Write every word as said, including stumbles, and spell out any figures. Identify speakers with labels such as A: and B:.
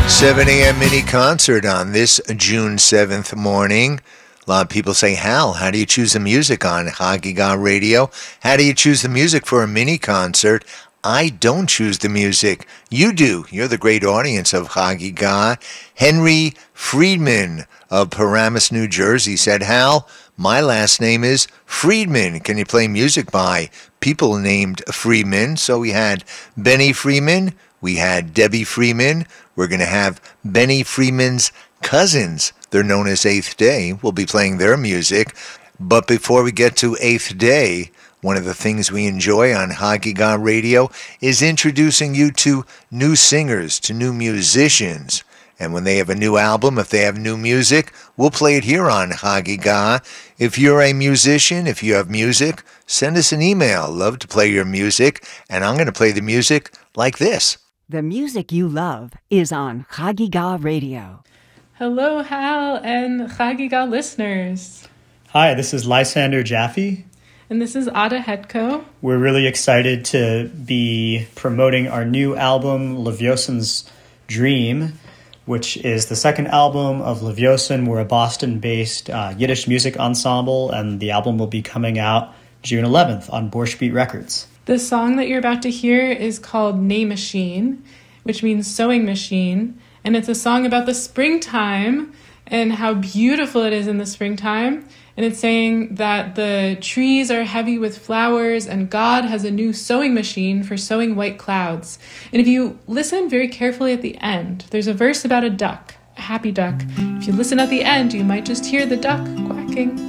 A: seven a.m. mini concert on this June seventh morning. A lot of people say, Hal, how do you choose the music on Chagiga Radio? How do you choose the music for a mini concert? I don't choose the music. You do. You're the great audience of Chagiga. Henry Friedman of Paramus, New Jersey said, Hal, my last name is Friedman. Can you play music by people named Freeman? So we had Benny Freeman. We had Debbie Freeman. We're going to have Benny Freeman's cousins. They're known as Eighth Day. We'll be playing their music. But before we get to Eighth Day, one of the things we enjoy on Chagiga Radio is introducing you to new singers, to new musicians. And when they have a new album, if they have new music, we'll play it here on Chagiga. If you're a musician, if you have music, send us an email. Love to play your music. And I'm going to play the music like this.
B: The music you love is on Chagiga Radio.
C: Hello, Hal and Chagiga listeners.
D: Hi, this is Lysander Jaffe.
C: And this is Ada Hetko.
D: We're really excited to be promoting our new album, Leviosen's Dream, which is the second album of Leviosen. We're a Boston-based uh, Yiddish music ensemble, and the album will be coming out June eleventh on Borscht Beat Records.
C: The song that you're about to hear is called Näh Machine, which means sewing machine, and it's a song about the springtime and how beautiful it is in the springtime. And it's saying that the trees are heavy with flowers and God has a new sewing machine for sewing white clouds. And if you listen very carefully at the end, there's a verse about a duck, a happy duck. If you listen at the end, you might just hear the duck quacking.